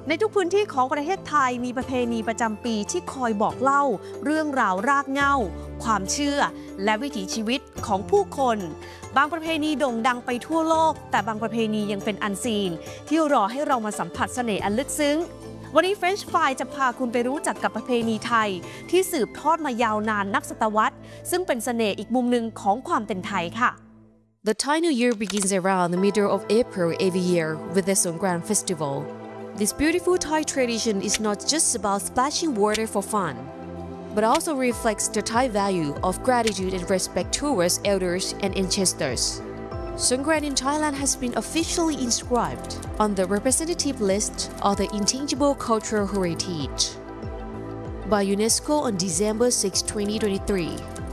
ในทุกพื้นที่ของประเทศไทยมีประเพณีประจำปีที่คอยบอกเล่าเรื่องราวรากเหง้าความเชื่อและวิถีชีวิตของผู้คนบางประเพณีโด่งดังไปทั่วโลกแต่บางประเพณียังเป็นอันซีนที่รอให้เรามาสัมผัสเสน่ห์อันลึกซึ้งวันนี้ French Fry จะพาคุณไปรู้จักกับประเพณีไทยที่สืบทอดมายาวนานนับศตวรรษซึ่งเป็นเสน่ห์อีกมุมหนึ่งของความเป็นไทยค่ะ The Thai New Year begins around the middle of April every year with the Songkran Festival. This beautiful Thai tradition is not just about splashing water for fun, but also reflects the Thai value of gratitude and respect towards elders and ancestors. Songkran in Thailand has been officially inscribed on the representative list of the intangible cultural heritage by UNESCO on December 6, 2023.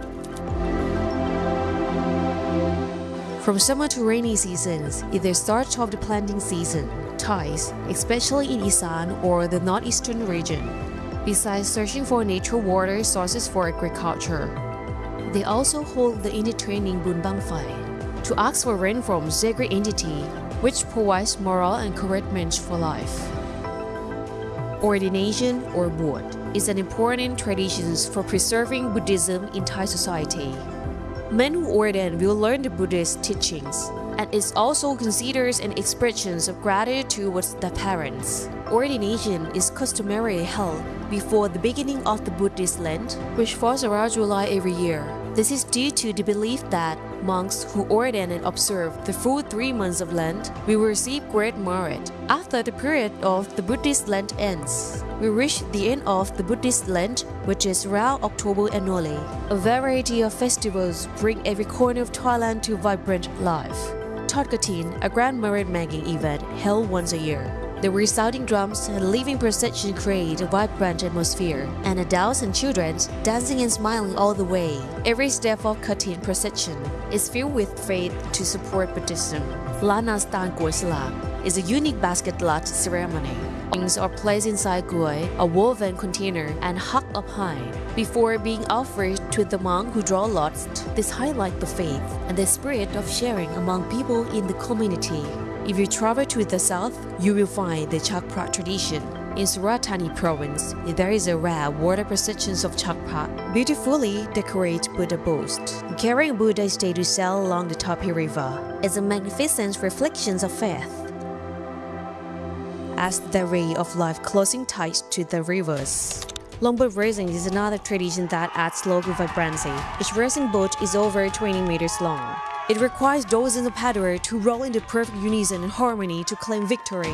From summer to rainy seasons, is the start of the planting season. Thais, especially in Isan or the northeastern region, besides searching for natural water sources for agriculture, they also hold the inner training Bun Bang Phai to ask for rain from sacred entity, which provides moral encouragement for life. Ordination or Bot is an important tradition for preserving Buddhism in Thai society. Men who ordain will learn the Buddhist teachings, and is also considered an expression of gratitude towards the parents. Ordination is customarily held before the beginning of the Buddhist Lent, which falls around July every year. This is due to the belief that monks who ordain and observe the full 3 months of Lent will receive great merit. After the period of the Buddhist Lent ends, we reach the end of the Buddhist Lent, which is around October annually. A variety of festivals bring every corner of Thailand to vibrant life. Thot Katin, a grand merit-making event held once a year. The resounding drums and living procession create a vibrant atmosphere, and adults and children dancing and smiling all the way. Every step of Katin procession is filled with faith to support Buddhism. Lana Stan Goi Salak is a unique basket lot ceremony. Things are placed inside goi, a woven container, and hung up high before being offered to the monk who draw lots. This highlights the faith and the spirit of sharing among people in the community. If you travel to the south, you will find the Chak Prat tradition. In Surat Thani province, there is a rare water procession of Chak Prat, beautifully decorated Buddha boast, carrying Buddha statue sail along the Tapi River. It's a magnificent reflection of faith, as the ray of life closing ties to the rivers. Longboat racing is another tradition that adds local vibrancy. Each racing boat is over 20 meters long. It requires dozens of paddlers to roll in the perfect unison and harmony to claim victory.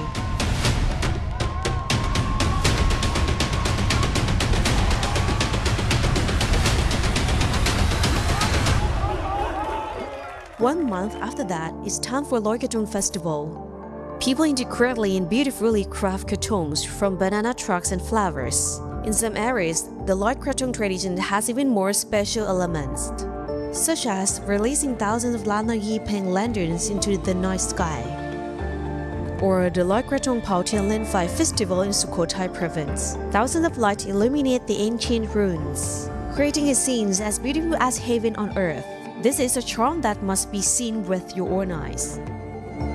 One month after that, it's time for Loi Krathong Festival. People intricately and beautifully craft krathongs from banana trunks and flowers. In some areas, the Loi Krathong tradition has even more special elements, such as releasing thousands of Lana Yi Peng lanterns into the night sky, or the Loi Krathong Pao Tian Len Phai Festival in Sukhothai province. Thousands of lights illuminate the ancient ruins, creating a scene as beautiful as heaven on earth. This is a charm that must be seen with your own eyes.